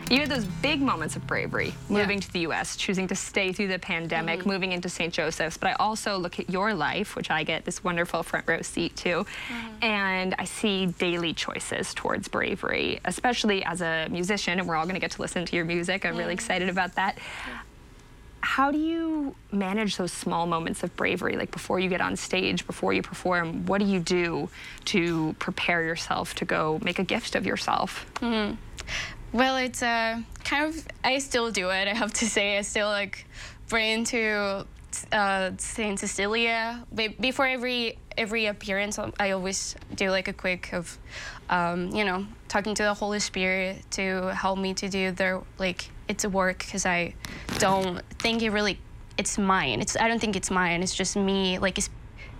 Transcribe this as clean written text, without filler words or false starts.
You had those big moments of bravery, moving to the U.S., choosing to stay through the pandemic, moving into St. Joseph's. But I also look at your life, which I get this wonderful front row seat to, and I see daily choices towards bravery, especially as a musician, and we're all going to get to listen to your music. I'm really excited about that. How do you manage those small moments of bravery, like before you get on stage, before you perform? What do you do to prepare yourself to go make a gift of yourself? Well, it's kind of, I still do it, I have to say. I still like bring to Saint Cecilia. Before every appearance, I always do like a quick of, you know, talking to the Holy Spirit to help me to do their, like, it's a work, because I don't think it's mine. I don't think it's mine. It's just me, like, it's